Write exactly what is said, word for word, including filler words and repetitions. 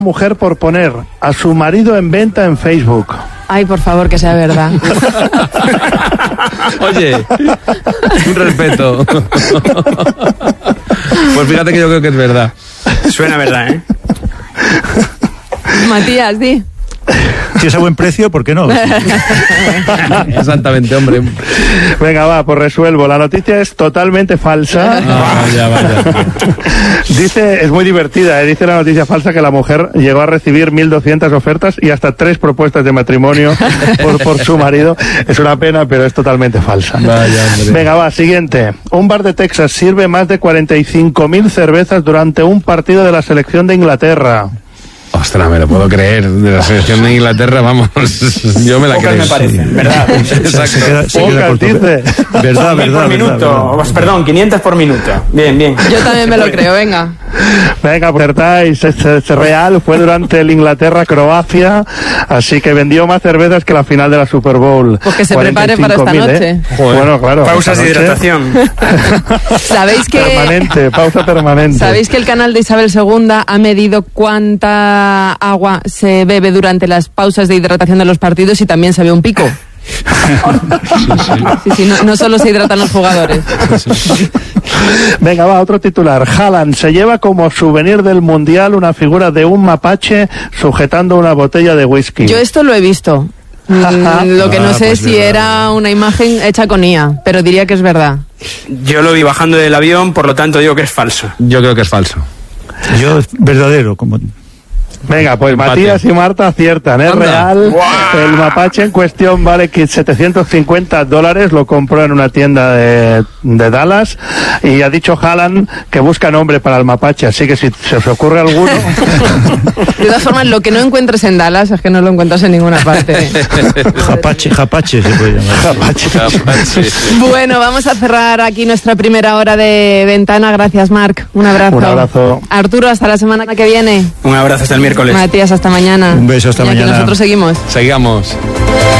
Mujer por poner a su marido en venta en Facebook. Ay, por favor, que sea verdad. Oye, un respeto. Pues fíjate que yo creo que es verdad. Suena verdad, ¿eh? Matías, di. Si es a buen precio, ¿por qué no? Exactamente, hombre. Venga, va, pues resuelvo. La noticia es totalmente falsa. Ah, ya, vaya. Dice, es muy divertida, ¿eh? Dice la noticia falsa que la mujer llegó a recibir mil doscientas ofertas y hasta tres propuestas de matrimonio por, por su marido. Es una pena, pero es totalmente falsa. Vaya, hombre. Venga, va, siguiente. Un bar de Texas sirve más de cuarenta y cinco mil cervezas durante un partido de la selección de Inglaterra. Ostras, me lo puedo creer. De la selección de Inglaterra, vamos, yo me la Pocas creo. me parecen, Sí. ¿verdad? Exacto. Se queda, se queda Pocas, corto. dice. Verdad, Mil verdad, por verdad, minuto, verdad. Pues, perdón, quinientas por minuto. Bien, bien. Yo también me lo creo, venga. Venga, acertáis, es, es real, fue durante el Inglaterra-Croacia, así que vendió más cervezas que la final de la Super Bowl. Pues que se prepare para esta cuarenta y cinco mil, noche. ¿eh? Joder. Bueno, claro. Pausas esta de noche, hidratación. ¿Sabéis que, Permanente, pausa permanente. ¿Sabéis que el canal de Isabel segunda ha medido cuánta agua se bebe durante las pausas de hidratación de los partidos y también se ve un pico? Sí, sí, no, no solo se hidratan los jugadores. Venga, va, otro titular. Haaland se lleva como souvenir del Mundial una figura de un mapache sujetando una botella de whisky. Yo esto lo he visto. Mm, Lo que no Ah, sé pues si verdad. era una imagen hecha con I A, pero diría que es verdad. Yo lo vi bajando del avión, por lo tanto digo que es falso. Yo creo que es falso. Yo, verdadero, como... Venga, pues Empate. Matías y Marta aciertan, es Anda. real. ¡Guau! El mapache en cuestión vale que setecientos cincuenta dólares, lo compró en una tienda de, de Dallas y ha dicho Haaland que busca nombre para el mapache, así que si se os ocurre alguno... De todas formas, lo que no encuentres en Dallas es que no lo encuentras en ninguna parte. Japache, japache se puede llamar. Mapache. Bueno, vamos a cerrar aquí nuestra primera hora de ventana. Gracias, Marc. Un abrazo. Un abrazo. Arturo, hasta la semana que viene. Un abrazo hasta el miércoles. Matías, hasta mañana. Un beso, hasta Y aquí mañana. nosotros seguimos. Sigamos.